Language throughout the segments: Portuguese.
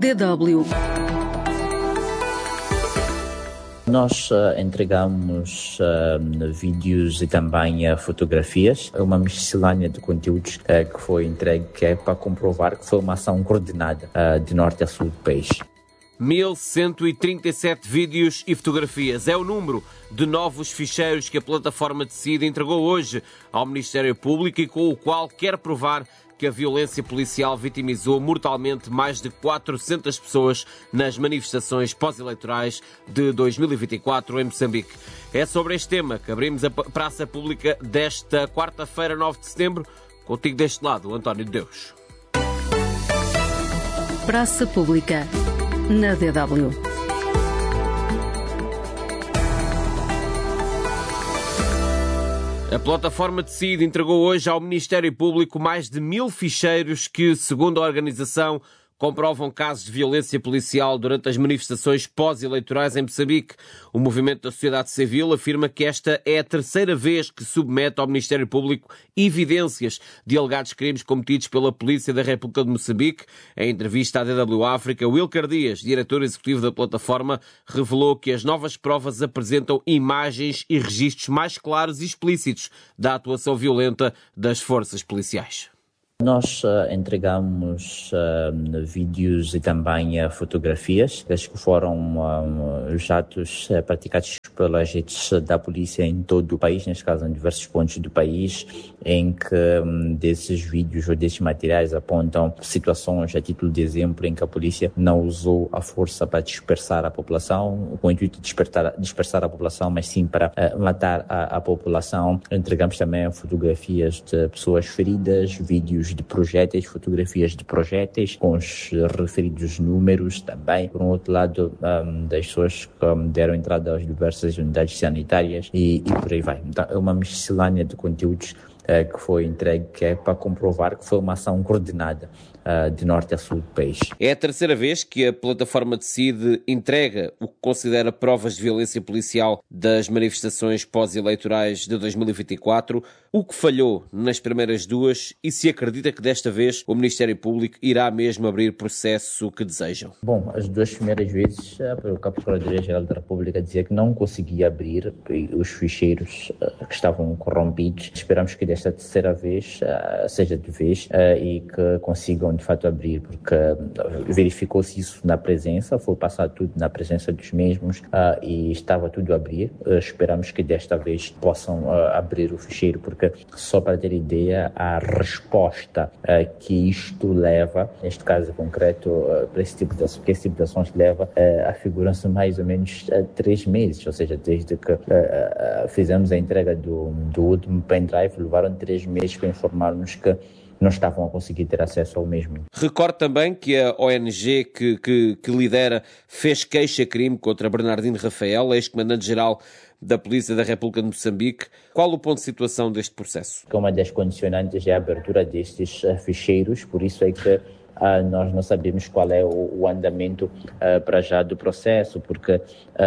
DW. Nós entregamos vídeos e também fotografias, uma miscelânea de conteúdos que foi entregue, que é para comprovar que foi uma ação coordenada de norte a sul do país. 1.137 vídeos e fotografias é o número de novos ficheiros que a plataforma Decide entregou hoje ao Ministério Público e com o qual quer provar que a violência policial vitimizou mortalmente mais de 400 pessoas nas manifestações pós-eleitorais de 2024 em Moçambique. É sobre este tema que abrimos a praça pública desta quarta-feira, 9 de setembro. Contigo deste lado, António de Deus. Praça Pública, na DW. A plataforma Decide entregou hoje ao Ministério Público mais de 1000 ficheiros que, segundo a organização, comprovam casos de violência policial durante as manifestações pós-eleitorais em Moçambique. O movimento da sociedade civil afirma que esta é a terceira vez que submete ao Ministério Público evidências de alegados crimes cometidos pela Polícia da República de Moçambique. Em entrevista à DW África, Wilker Dias, diretor executivo da plataforma, revelou que as novas provas apresentam imagens e registros mais claros e explícitos da atuação violenta das forças policiais. Nós entregamos vídeos e também fotografias, que foram os atos praticados pelos agentes da polícia em todo o país, neste caso em diversos pontos do país, em que desses vídeos ou desses materiais apontam situações, a título de exemplo, em que a polícia não usou a força para dispersar a população, com o intuito de dispersar a população, mas sim para matar a população. Entregamos também fotografias de pessoas feridas, vídeos de projéteis, fotografias de projéteis com os referidos números também. Por um outro lado, das pessoas que deram entrada às diversas unidades sanitárias e por aí vai. Então, é uma miscelânea de conteúdos que foi entregue, que é para comprovar que foi uma ação coordenada de norte a sul do país. É a terceira vez que a plataforma Decide entrega o que considera provas de violência policial das manifestações pós-eleitorais de 2024. O que falhou nas primeiras duas e se acredita que desta vez o Ministério Público irá mesmo abrir processo que desejam? Bom, as duas primeiras vezes a Procuradoria-Geral da República dizia que não conseguia abrir os ficheiros que estavam corrompidos. Esperamos que desta terceira vez seja de vez e que consigam de fato abrir, porque verificou-se isso na presença, foi passado tudo na presença dos mesmos e estava tudo a abrir. Esperamos que desta vez possam abrir o ficheiro, porque só para ter ideia, a resposta que isto leva, neste caso concreto, para esse tipo de ações leva afigura-se mais ou menos 3 meses, ou seja, desde que fizemos a entrega do último pendrive, levaram 3 meses para informar-nos que não estavam a conseguir ter acesso ao mesmo. Recordo também que a ONG que lidera fez queixa-crime contra Bernardino Rafael, ex-comandante-geral da Polícia da República de Moçambique. Qual o ponto de situação deste processo? Uma das condicionantes é a abertura destes ficheiros, por isso é que nós não sabemos qual é o andamento para já do processo, porque,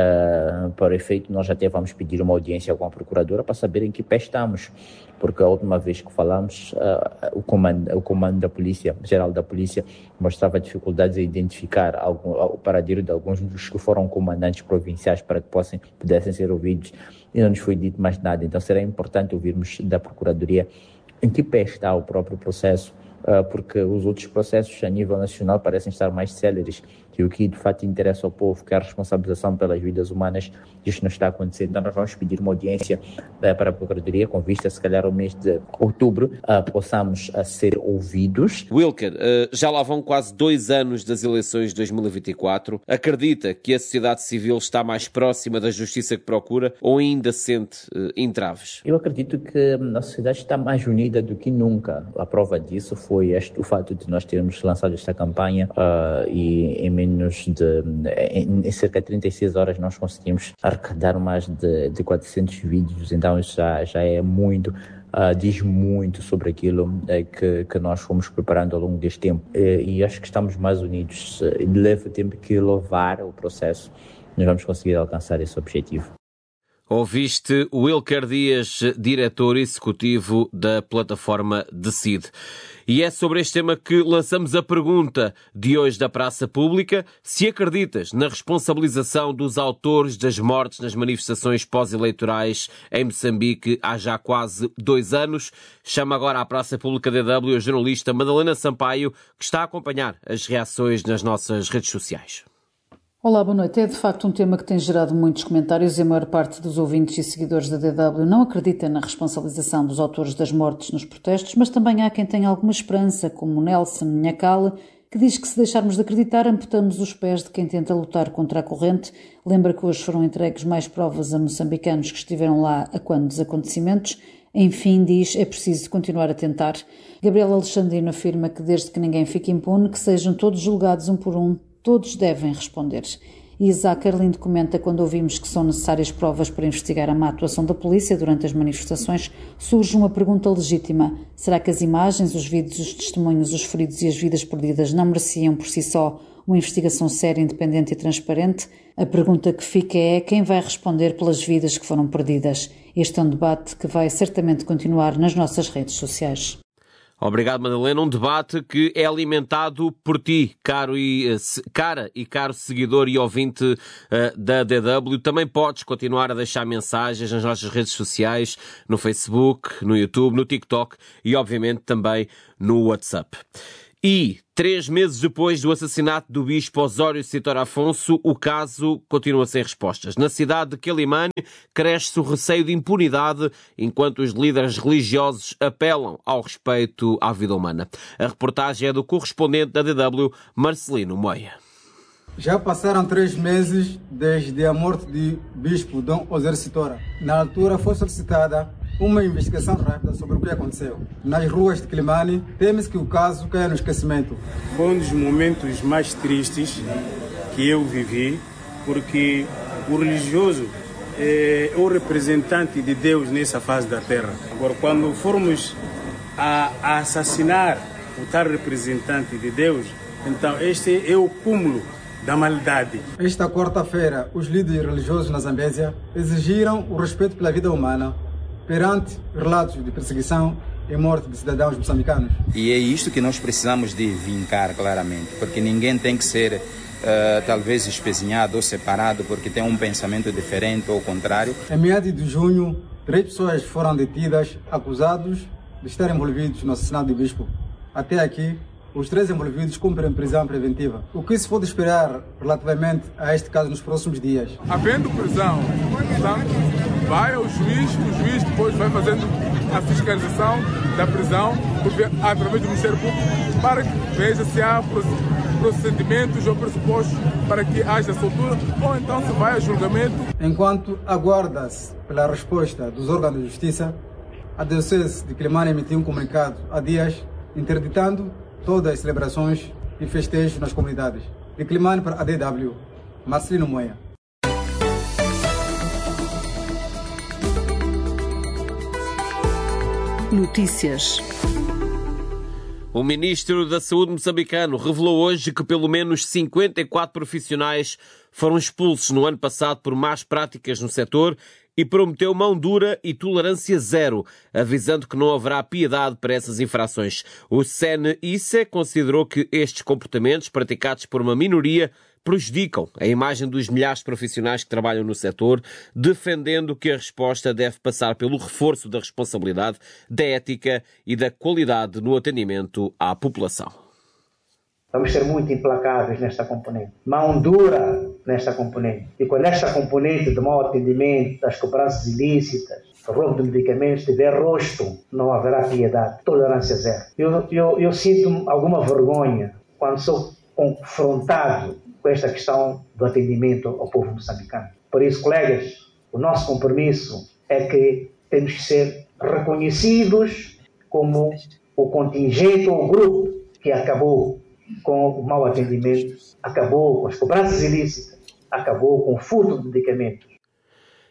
para efeito, nós até vamos pedir uma audiência com a Procuradora para saber em que pé estamos, porque a última vez que falamos, o comando da Polícia, Geral da Polícia, mostrava dificuldades em identificar o paradeiro de alguns dos que foram comandantes provinciais para que pudessem ser ouvidos, e não nos foi dito mais nada. Então será importante ouvirmos da Procuradoria em que pé está o próprio processo, porque os outros processos a nível nacional parecem estar mais céleres, e o que de fato interessa ao povo, que é a responsabilização pelas vidas humanas, isto não está a acontecer. Então nós vamos pedir uma audiência para a Procuradoria, com vista se calhar ao mês de outubro, possamos ser ouvidos. Wilker, já lá vão quase 2 anos das eleições de 2024. Acredita que a sociedade civil está mais próxima da justiça que procura ou ainda sente entraves? Eu acredito que a sociedade está mais unida do que nunca. A prova disso foi o fato de nós termos lançado esta campanha e em cerca de 36 horas nós conseguimos arrecadar mais de 400 vídeos, então isso já é muito, diz muito sobre aquilo que nós fomos preparando ao longo deste tempo, e acho que estamos mais unidos. Leva tempo que louvar o processo, nós vamos conseguir alcançar esse objetivo. Ouviste o Wilker Dias, diretor executivo da plataforma Decide. E é sobre este tema que lançamos a pergunta de hoje da Praça Pública: se acreditas na responsabilização dos autores das mortes nas manifestações pós-eleitorais em Moçambique há já quase 2 anos. Chama agora à Praça Pública DW a jornalista Madalena Sampaio, que está a acompanhar as reações nas nossas redes sociais. Olá, boa noite. É de facto um tema que tem gerado muitos comentários e a maior parte dos ouvintes e seguidores da DW não acredita na responsabilização dos autores das mortes nos protestos, mas também há quem tenha alguma esperança, como Nelson Nhacale, que diz que se deixarmos de acreditar, amputamos os pés de quem tenta lutar contra a corrente. Lembra que hoje foram entregues mais provas a moçambicanos que estiveram lá a quando dos acontecimentos. Enfim, diz, é preciso continuar a tentar. Gabriel Alexandrino afirma que desde que ninguém fique impune, que sejam todos julgados um por um, todos devem responder. Isaac Arlindo comenta: quando ouvimos que são necessárias provas para investigar a má atuação da polícia durante as manifestações, surge uma pergunta legítima. Será que as imagens, os vídeos, os testemunhos, os feridos e as vidas perdidas não mereciam por si só uma investigação séria, independente e transparente? A pergunta que fica é: quem vai responder pelas vidas que foram perdidas? Este é um debate que vai certamente continuar nas nossas redes sociais. Obrigado, Madalena. Um debate que é alimentado por ti, cara e caro seguidor e ouvinte da DW. Também podes continuar a deixar mensagens nas nossas redes sociais, no Facebook, no YouTube, no TikTok e, obviamente, também no WhatsApp. E 3 meses depois do assassinato do bispo Osório Citor Afonso, o caso continua sem respostas. Na cidade de Quelimane, cresce o receio de impunidade enquanto os líderes religiosos apelam ao respeito à vida humana. A reportagem é do correspondente da DW, Marcelino Moia. Já passaram 3 meses desde a morte de bispo Dom Osório Citor. Na altura foi solicitada uma investigação rápida sobre o que aconteceu. Nas ruas de Quelimane, teme-se que o caso caia no esquecimento. Foi um dos momentos mais tristes que eu vivi, porque o religioso é o representante de Deus nessa fase da terra. Agora, quando formos a assassinar o tal representante de Deus, então este é o cúmulo da maldade. Esta quarta-feira, os líderes religiosos na Zambésia exigiram o respeito pela vida humana perante relatos de perseguição e morte de cidadãos moçambicanos. E é isto que nós precisamos de vincar claramente, porque ninguém tem que ser talvez espezinhado ou separado porque tem um pensamento diferente ou contrário. Em meados de junho, 3 pessoas foram detidas, acusados de estarem envolvidos no assassinato do bispo. Até aqui, os 3 envolvidos cumprem prisão preventiva. O que se pode esperar relativamente a este caso nos próximos dias? Havendo prisão, vai ao juiz, o juiz depois vai fazendo a fiscalização da prisão através do Ministério Público para que veja se há procedimentos ou pressupostos para que haja soltura ou então se vai a julgamento. Enquanto aguarda-se pela resposta dos órgãos de justiça, a Diocese de Quelimane emitiu um comunicado há dias interditando todas as celebrações e festejos nas comunidades. De Quelimane para a DW, Marcelino Moia. Notícias. O Ministro da Saúde moçambicano revelou hoje que pelo menos 54 profissionais foram expulsos no ano passado por más práticas no setor e prometeu mão dura e tolerância zero, avisando que não haverá piedade para essas infrações. O CNICE considerou que estes comportamentos, praticados por uma minoria, prejudicam a imagem dos milhares de profissionais que trabalham no setor, defendendo que a resposta deve passar pelo reforço da responsabilidade, da ética e da qualidade no atendimento à população. Vamos ser muito implacáveis nesta componente. Mão dura nesta componente. E quando esta componente de mau atendimento, das cobranças ilícitas, roubo de medicamentos, tiver rosto, não haverá piedade. Tolerância zero. Eu sinto alguma vergonha quando sou confrontado com esta questão do atendimento ao povo moçambicano. Por isso, colegas, o nosso compromisso é que temos que ser reconhecidos como o contingente ou o grupo que acabou com o mau atendimento, acabou com as cobranças ilícitas, acabou com o furto de medicamentos.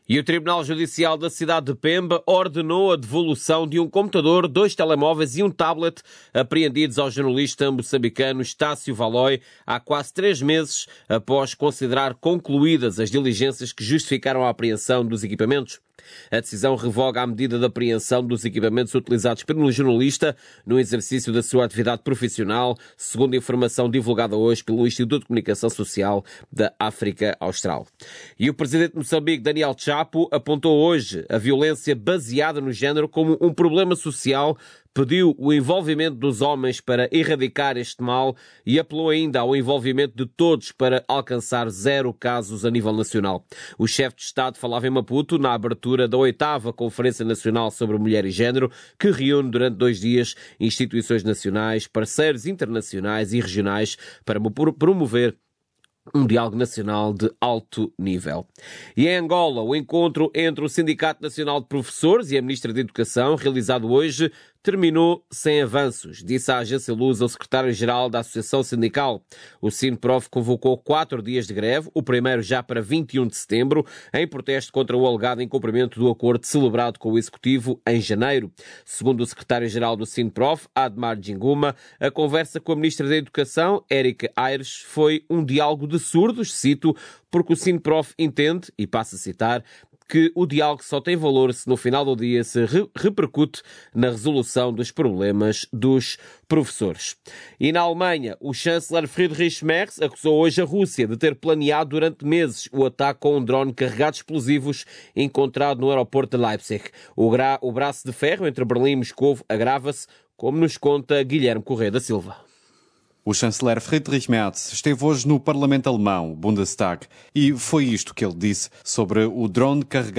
E o Tribunal Judicial da cidade de Pemba ordenou a devolução de um computador, 2 telemóveis e um tablet apreendidos ao jornalista moçambicano Estácio Valói há quase 3 meses, após considerar concluídas as diligências que justificaram a apreensão dos equipamentos. A decisão revoga a medida de apreensão dos equipamentos utilizados pelo jornalista no exercício da sua atividade profissional, segundo a informação divulgada hoje pelo Instituto de Comunicação Social da África Austral. E o presidente de Moçambique, Daniel Chapo, apontou hoje a violência baseada no género como um problema social, pediu o envolvimento dos homens para erradicar este mal e apelou ainda ao envolvimento de todos para alcançar 0 casos a nível nacional. O chefe de Estado falava em Maputo na abertura da 8ª Conferência Nacional sobre Mulher e Género, que reúne durante 2 dias instituições nacionais, parceiros internacionais e regionais para promover um diálogo nacional de alto nível. E em Angola, o encontro entre o Sindicato Nacional de Professores e a Ministra da Educação, realizado hoje, terminou sem avanços, disse à agência Lusa o secretário-geral da Associação Sindical. O SINPROF convocou 4 dias de greve, o primeiro já para 21 de setembro, em protesto contra o alegado incumprimento do acordo celebrado com o Executivo em janeiro. Segundo o secretário-geral do SINPROF, Admar Djinguma, a conversa com a Ministra da Educação, Érica Aires, foi um diálogo de surdos, cito, porque o SINPROF entende, e passo a citar, que o diálogo só tem valor se no final do dia se repercute na resolução dos problemas dos professores. E na Alemanha, o chanceler Friedrich Merz acusou hoje a Rússia de ter planeado durante meses o ataque com um drone carregado de explosivos encontrado no aeroporto de Leipzig. O braço de ferro entre Berlim e Moscovo agrava-se, como nos conta Guilherme Correia da Silva. O chanceler Friedrich Merz esteve hoje no Parlamento Alemão, Bundestag, e foi isto que ele disse sobre o drone carregado